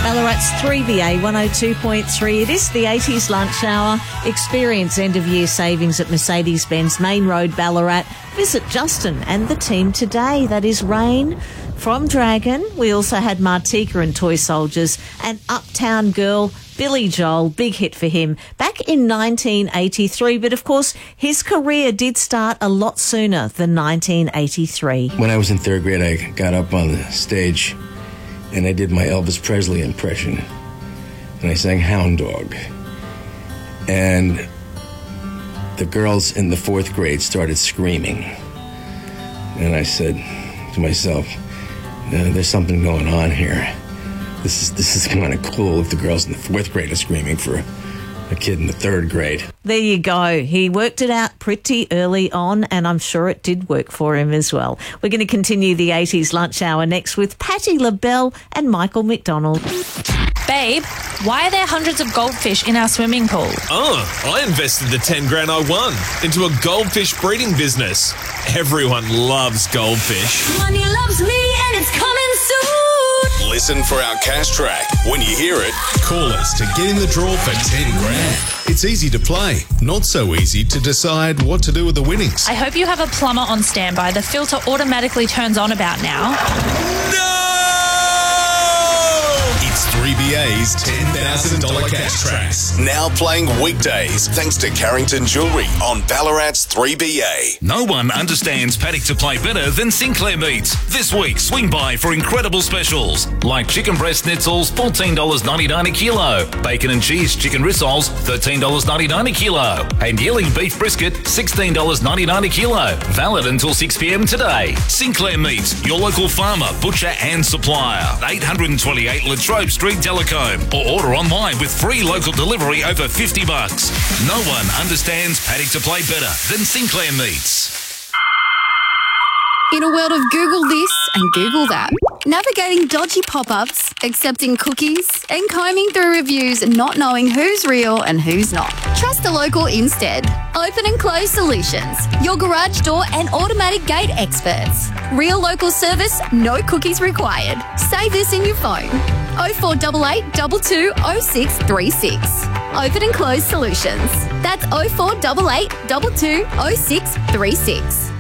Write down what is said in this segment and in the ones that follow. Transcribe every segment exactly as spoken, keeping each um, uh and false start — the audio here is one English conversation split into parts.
Ballarat's three B A one oh two point three. It is the eighties lunch hour. Experience end-of-year savings at Mercedes-Benz Main Road, Ballarat. Visit Justin and the team today. That is Rain from Dragon. We also had Martika and Toy Soldiers and Uptown Girl, Billy Joel. Big hit for him back in nineteen eighty-three. But, of course, his career did start a lot sooner than nineteen eighty-three. When I was in third grade, I got up on the stage and I did my Elvis Presley impression. And I sang Hound Dog. And the girls in the fourth grade started screaming. And I said to myself, uh, there's something going on here. This is this is kind of cool if the girls in the fourth grade are screaming for a kid in the third grade. There you go. He worked it out pretty early on, and I'm sure it did work for him as well. We're going to continue the eighties lunch hour next with Patti LaBelle and Michael McDonald. Babe, why are there hundreds of goldfish in our swimming pool? Oh, I invested the ten grand I won into a goldfish breeding business. Everyone loves goldfish. Money loves me and it's coming soon. Listen for our cash track. When you hear it, call us to get in the draw for ten grand. It's easy to play, not so easy to decide what to do with the winnings. I hope you have a plumber on standby. The filter automatically turns on about now. No! It's three B A's ten thousand dollars cash tracks. Now playing weekdays thanks to Carrington Jewellery on Ballarat's three B A. No one understands paddock to play better than Sinclair Meats. This week, swing by for incredible specials like chicken breast schnitzels, fourteen dollars ninety-nine a kilo. Bacon and cheese chicken rissoles, thirteen dollars ninety-nine a kilo. And yearling beef brisket, sixteen dollars ninety-nine a kilo. Valid until six p.m. today. Sinclair Meats, your local farmer, butcher and supplier. eight twenty-eight Latrobe Street, Delacombe. Or order online with free local delivery over fifty bucks. No one understands paddock to play better than Sinclair Meats. In a world of Google this and Google that, navigating dodgy pop-ups, accepting cookies, and combing through reviews and not knowing who's real and who's not. Trust a local instead. Open and Close Solutions, your garage door and automatic gate experts. Real local service, no cookies required. Save this in your phone. oh four eight eight, two two oh six three six. Open and Close Solutions. That's oh four eight eight, two two oh six three six.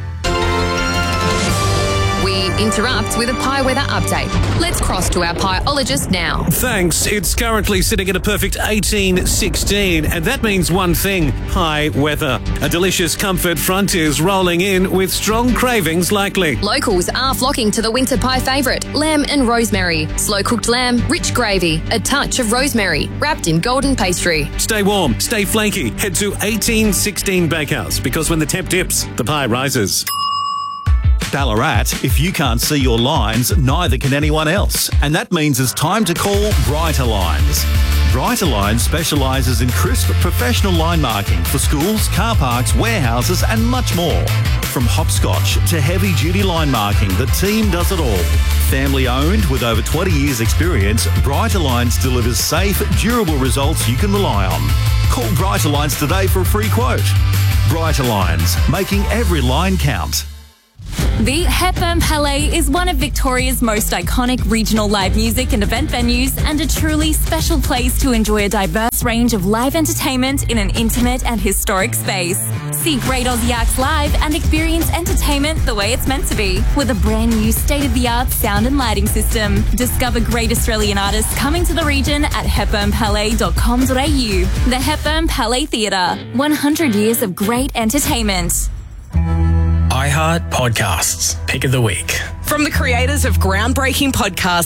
We interrupt with a pie weather update. Let's cross to our pieologist now. Thanks. It's currently sitting at a perfect eighteen sixteen, and that means one thing: pie weather. A delicious comfort front is rolling in with strong cravings likely. Locals are flocking to the winter pie favourite, lamb and rosemary. Slow-cooked lamb, rich gravy, a touch of rosemary, wrapped in golden pastry. Stay warm, stay flaky. Head to eighteen sixteen Bakehouse, because when the temp dips, the pie rises. Ballarat, if you can't see your lines, neither can anyone else. And that means it's time to call Brighter Lines. Brighter Lines specialises in crisp professional line marking for schools, car parks, warehouses and much more. From hopscotch to heavy-duty line marking, the team does it all. Family owned with over twenty years experience, Brighter Lines delivers safe, durable results you can rely on. Call Brighter Lines today for a free quote. Brighter Lines, making every line count. The Hepburn Palais is one of Victoria's most iconic regional live music and event venues, and a truly special place to enjoy a diverse range of live entertainment in an intimate and historic space. See Great Aussie Acts live and experience entertainment the way it's meant to be, with a brand new state-of-the-art sound and lighting system. Discover great Australian artists coming to the region at hepburn palais dot com dot a u. The Hepburn Palais Theatre, one hundred years of great entertainment. iHeart Podcasts, Pick of the Week. From the creators of groundbreaking podcasts